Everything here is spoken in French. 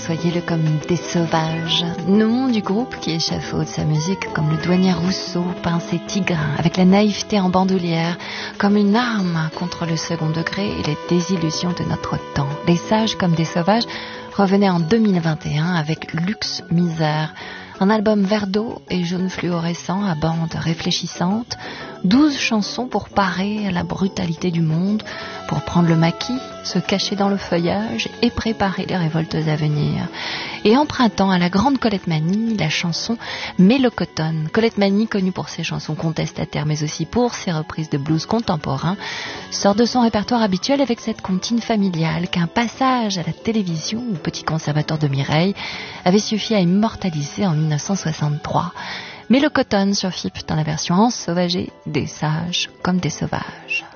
soyez-le comme des sauvages. Nom du groupe qui échafaude sa musique comme le douanier Rousseau peint ses tigres, avec la naïveté en bandoulière, comme une arme contre le second degré et les désillusions de notre temps. Les sages comme des sauvages revenaient en 2021 avec Luxe Misère, un album vert d'eau et jaune fluorescent à bande réfléchissante, 12 chansons pour parer à la brutalité du monde, pour prendre le maquis, se cacher dans le feuillage et préparer les révoltes à venir. Et empruntant à la grande Colette Mani la chanson Mélocotone. Colette Mani, connue pour ses chansons contestataires mais aussi pour ses reprises de blues contemporains, sort de son répertoire habituel avec cette comptine familiale qu'un passage à la télévision au Petit Conservatoire de Mireille avait suffi à immortaliser en 1963. Mélocotone sur FIP dans la version ensauvagée des sages comme des sauvages.